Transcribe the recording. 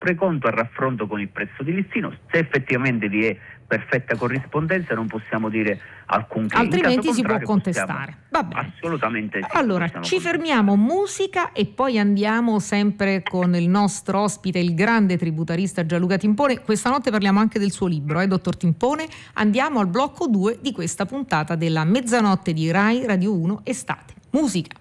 resoconto a raffronto con il prezzo di listino. Se effettivamente vi è perfetta corrispondenza non possiamo dire alcunché, altrimenti si può contestare. Va bene. Assolutamente sì. Allora ci fermiamo, musica, e poi andiamo sempre con il nostro ospite, il grande tributarista Gianluca Timpone. Questa notte parliamo anche del suo libro, dottor Timpone. Andiamo al blocco 2 di questa puntata della Mezzanotte di Rai Radio 1 Estate. Musica.